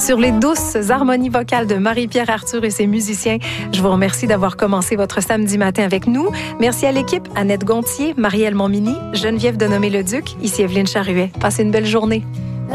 sur les douces harmonies vocales de Marie-Pierre Arthur et ses musiciens. Je vous remercie d'avoir commencé votre samedi matin avec nous. Merci à l'équipe, Annette Gontier, Marie-Èle Montminy, Geneviève Denomé-Leduc, ici Evelyne Charruet. Passez une belle journée.